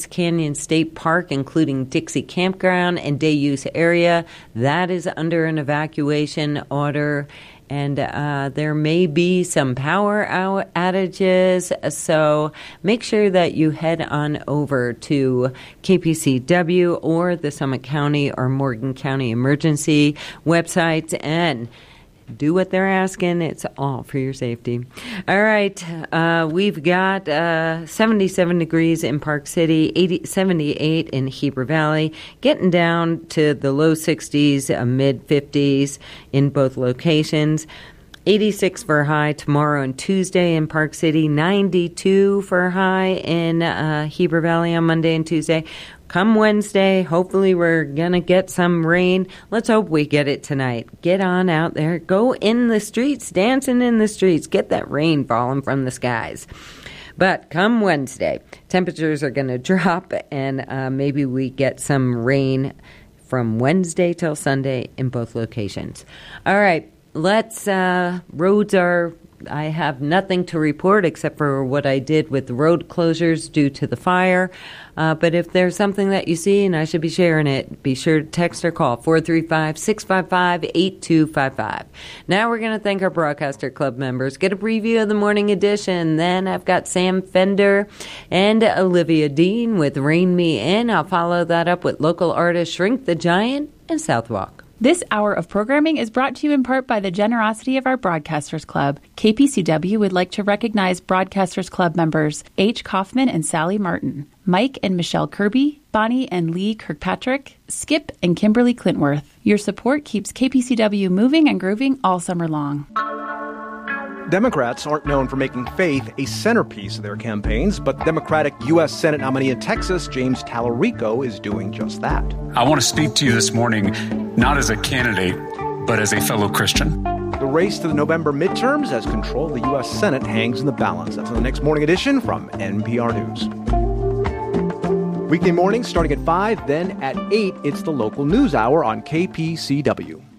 Canyon State Park, including Dixie Campground and day use area, that is under an evacuation order. And there may be some power outages, so make sure that you head on over to KPCW or the Summit County or Morgan County Emergency websites and do what they're asking. It's all for your safety. All right. We've got 77 degrees in Park City, 78 in Heber Valley, getting down to the low 60s, mid 50s in both locations. 86 for a high tomorrow and Tuesday in Park City, 92 for a high in Heber Valley on Monday and Tuesday. Come Wednesday, hopefully we're going to get some rain. Let's hope we get it tonight. Get on out there. Go in the streets, dancing in the streets. Get that rain falling from the skies. But come Wednesday, temperatures are going to drop, and maybe we get some rain from Wednesday till Sunday in both locations. All right, roads are... I have nothing to report except for what I did with the road closures due to the fire. But if there's something that you see and I should be sharing it, be sure to text or call 435-655-8255. Now we're going to thank our Broadcaster Club members. Get a preview of the morning edition. Then I've got Sam Fender and Olivia Dean with Rain Me In. I'll follow that up with local artist Shrink the Giant and Southwalk. This hour of programming is brought to you in part by the generosity of our Broadcasters Club. KPCW would like to recognize Broadcasters Club members H. Kaufman and Sally Martin, Mike and Michelle Kirby, Bonnie and Lee Kirkpatrick, Skip and Kimberly Clintworth. Your support keeps KPCW moving and grooving all summer long. Democrats aren't known for making faith a centerpiece of their campaigns, but Democratic U.S. Senate nominee in Texas, James Tallarico, is doing just that. I want to speak to you this morning, not as a candidate, but as a fellow Christian. The race to the November midterms as control of the U.S. Senate hangs in the balance. That's on the next morning edition from NPR News. Weekday mornings starting at 5, then at 8, it's the local news hour on KPCW.